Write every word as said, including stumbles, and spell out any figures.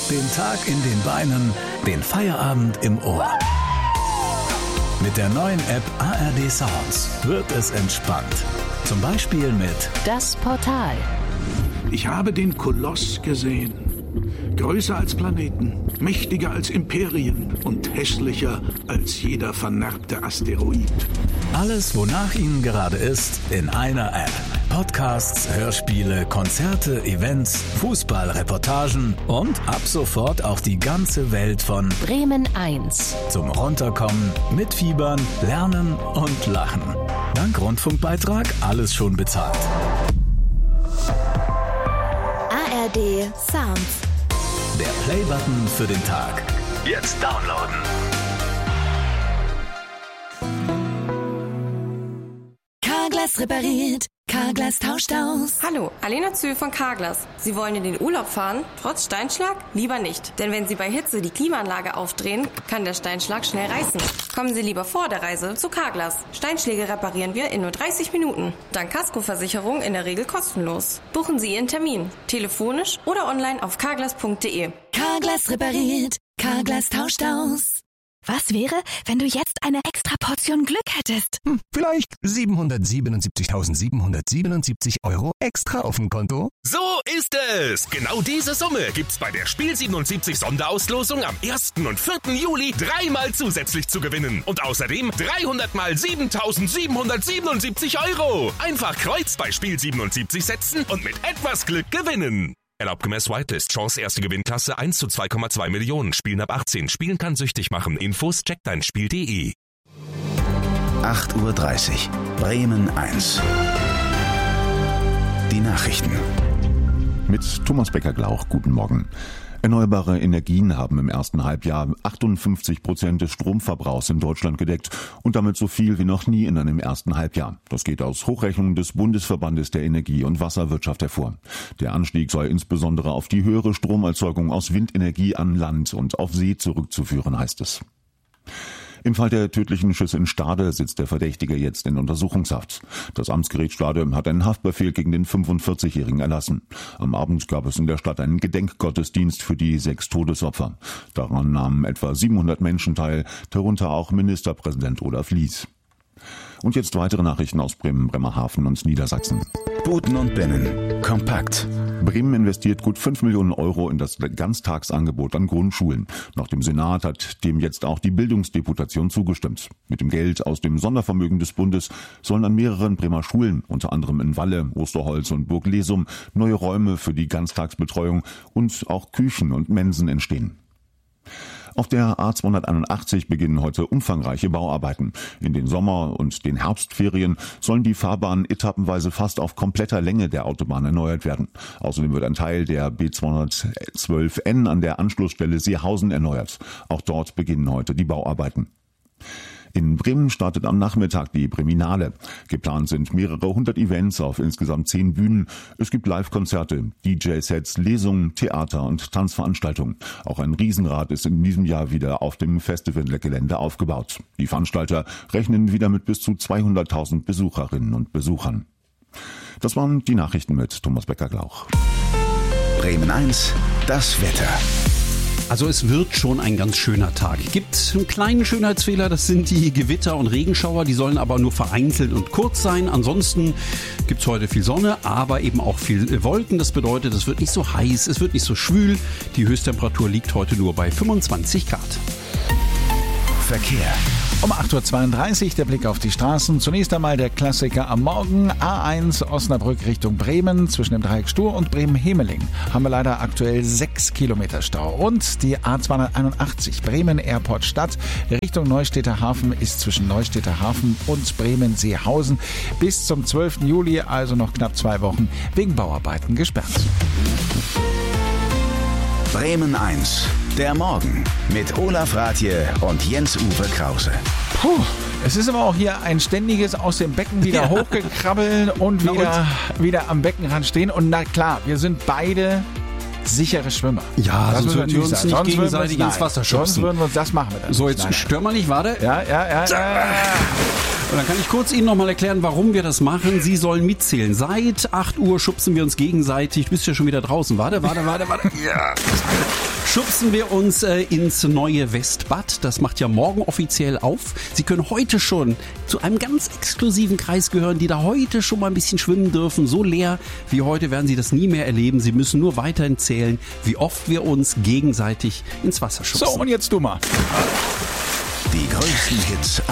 Den Tag in den Beinen, den Feierabend im Ohr. Mit der neuen App A R D Sounds wird es entspannt. Zum Beispiel mit Das Portal. Ich habe den Koloss gesehen. Größer als Planeten, mächtiger als Imperien und hässlicher als jeder vernarbte Asteroid. Alles, wonach Ihnen gerade ist, in einer App. Podcasts, Hörspiele, Konzerte, Events, Fußballreportagen und ab sofort auch die ganze Welt von Bremen eins. Zum Runterkommen, Mitfiebern, Lernen und Lachen. Dank Rundfunkbeitrag alles schon bezahlt. A R D Sounds. Der Playbutton für den Tag. Jetzt downloaden. Carglass repariert. Carglass tauscht aus. Hallo, Alena Zühl von Carglass. Sie wollen in den Urlaub fahren? Trotz Steinschlag? Lieber nicht. Denn wenn Sie bei Hitze die Klimaanlage aufdrehen, kann der Steinschlag schnell reißen. Kommen Sie lieber vor der Reise zu Carglass. Steinschläge reparieren wir in nur dreißig Minuten. Dank Kaskoversicherung in der Regel kostenlos. Buchen Sie Ihren Termin. Telefonisch oder online auf carglass punkt de. Carglass repariert. Carglass tauscht aus. Was wäre, wenn du jetzt eine extra Portion Glück hättest? Hm, vielleicht siebenhundertsiebenundsiebzigtausendsiebenhundertsiebenundsiebzig Euro extra auf dem Konto? So ist es! Genau diese Summe gibt's bei der Spiel siebenundsiebzig Sonderauslosung am ersten und vierten Juli dreimal zusätzlich zu gewinnen. Und außerdem dreihundert mal siebentausendsiebenhundertsiebenundsiebzig Euro. Einfach Kreuz bei Spiel siebenundsiebzig setzen und mit etwas Glück gewinnen. Erlaubt gemäß Whitelist. Chance erste Gewinnklasse eins zu zwei Komma zwei Millionen. Spielen ab achtzehn. Spielen kann süchtig machen. Infos checkt dein Spiel punkt de. acht Uhr dreißig. Bremen eins. Die Nachrichten. Mit Thomas Becker-Glauch, guten Morgen. Erneuerbare Energien haben im ersten Halbjahr achtundfünfzig Prozent des Stromverbrauchs in Deutschland gedeckt und damit so viel wie noch nie in einem ersten Halbjahr. Das geht aus Hochrechnungen des Bundesverbandes der Energie- und Wasserwirtschaft hervor. Der Anstieg sei insbesondere auf die höhere Stromerzeugung aus Windenergie an Land und auf See zurückzuführen, heißt es. Im Fall der tödlichen Schüsse in Stade sitzt der Verdächtige jetzt in Untersuchungshaft. Das Amtsgericht Stade hat einen Haftbefehl gegen den fünfundvierzigjährigen erlassen. Am Abend gab es in der Stadt einen Gedenkgottesdienst für die sechs Todesopfer. Daran nahmen etwa siebenhundert Menschen teil, darunter auch Ministerpräsident Olaf Lies. Und jetzt weitere Nachrichten aus Bremen, Bremerhaven und Niedersachsen. Buten und Binnen. Kompakt. Bremen investiert gut fünf Millionen Euro in das Ganztagsangebot an Grundschulen. Nach dem Senat hat dem jetzt auch die Bildungsdeputation zugestimmt. Mit dem Geld aus dem Sondervermögen des Bundes sollen an mehreren Bremer Schulen, unter anderem in Walle, Osterholz und Burg Lesum, neue Räume für die Ganztagsbetreuung und auch Küchen und Mensen entstehen. Auf der A zweihunderteinundachtzig beginnen heute umfangreiche Bauarbeiten. In den Sommer- und den Herbstferien sollen die Fahrbahnen etappenweise fast auf kompletter Länge der Autobahn erneuert werden. Außerdem wird ein Teil der B zweihundertzwölf N an der Anschlussstelle Seehausen erneuert. Auch dort beginnen heute die Bauarbeiten. In Bremen startet am Nachmittag die Breminale. Geplant sind mehrere hundert Events auf insgesamt zehn Bühnen. Es gibt Live-Konzerte, D J-Sets, Lesungen, Theater und Tanzveranstaltungen. Auch ein Riesenrad ist in diesem Jahr wieder auf dem Festivalgelände aufgebaut. Die Veranstalter rechnen wieder mit bis zu zweihunderttausend Besucherinnen und Besuchern. Das waren die Nachrichten mit Thomas Becker-Glauch. Bremen eins, das Wetter. Also es wird schon ein ganz schöner Tag. Gibt einen kleinen Schönheitsfehler, das sind die Gewitter und Regenschauer, die sollen aber nur vereinzelt und kurz sein. Ansonsten gibt's heute viel Sonne, aber eben auch viel Wolken. Das bedeutet, es wird nicht so heiß, es wird nicht so schwül. Die Höchsttemperatur liegt heute nur bei fünfundzwanzig Grad. Verkehr. Um acht Uhr zweiunddreißig der Blick auf die Straßen. Zunächst einmal der Klassiker am Morgen. A eins Osnabrück Richtung Bremen zwischen dem Dreieck Stur und Bremen-Hemeling haben wir leider aktuell sechs Kilometer Stau. Und die A zweihunderteinundachtzig Bremen-Airport Stadt Richtung Neustädter Hafen ist zwischen Neustädter Hafen und Bremen-Seehausen bis zum zwölften Juli, also noch knapp zwei Wochen, wegen Bauarbeiten gesperrt. Bremen eins, der Morgen mit Olaf Rathje und Jens-Uwe Krause. Puh, es ist aber auch hier ein ständiges aus dem Becken wieder ja. hochgekrabbeln und wieder, und wieder am Beckenrand stehen. Und na klar, wir sind beide sichere Schwimmer. Ja, das sonst würden wir uns nicht, nicht sonst gegenseitig uns, ins Wasser schubsen. Sonst würden wir uns, das machen wir dann. So, jetzt stör mal nicht, warte. Ja, ja, ja. ja, ja. Und dann kann ich kurz Ihnen nochmal erklären, warum wir das machen. Sie sollen mitzählen. Seit acht Uhr schubsen wir uns gegenseitig. Du bist ja schon wieder draußen. Warte, warte, warte, warte. Ja. Schubsen wir uns äh, ins neue Westbad. Das macht ja morgen offiziell auf. Sie können heute schon zu einem ganz exklusiven Kreis gehören, die da heute schon mal ein bisschen schwimmen dürfen. So leer wie heute werden Sie das nie mehr erleben. Sie müssen nur weiterhin zählen, wie oft wir uns gegenseitig ins Wasser schubsen. So, und jetzt du mal. Die größten Hits